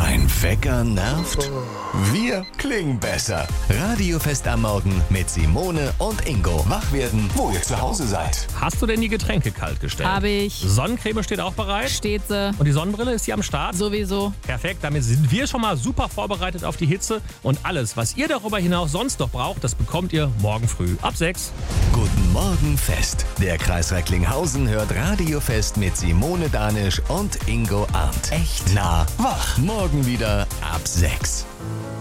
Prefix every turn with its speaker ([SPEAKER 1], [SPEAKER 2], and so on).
[SPEAKER 1] Dein Wecker nervt? Wir klingen besser. Radiofest am Morgen mit Simone und Ingo. Wach werden, wo ihr zu Hause seid.
[SPEAKER 2] Hast du denn die Getränke kalt gestellt?
[SPEAKER 3] Habe ich.
[SPEAKER 2] Sonnencreme steht auch bereit?
[SPEAKER 3] Steht sie.
[SPEAKER 2] Und die Sonnenbrille ist hier am Start?
[SPEAKER 3] Sowieso.
[SPEAKER 2] Perfekt, damit sind wir schon mal super vorbereitet auf die Hitze. Und alles, was ihr darüber hinaus sonst noch braucht, das bekommt ihr morgen früh ab 6.
[SPEAKER 1] Guten Morgen Fest. Der Kreis Recklinghausen hört Radiofest mit Simone Danisch und Ingo Arndt. Echt nah wach. Morgen wieder ab 6.